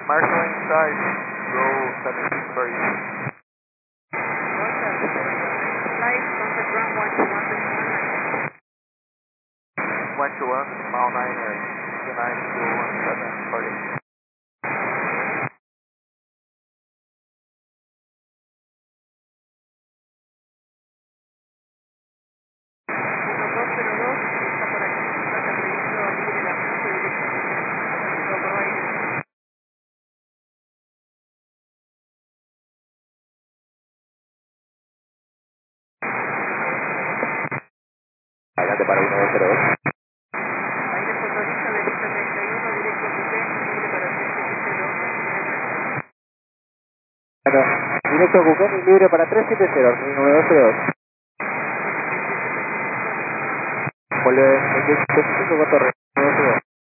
Marshall inside, row 17 for you. Flight contact ground 121, mile 9 air, 29217 for you. Adelante para 1202. Aire Portovista de Vista 31, directo Coupé, libre para 370. Directo Cucón y libre para 370, 1202. Vuelve 25 con torre.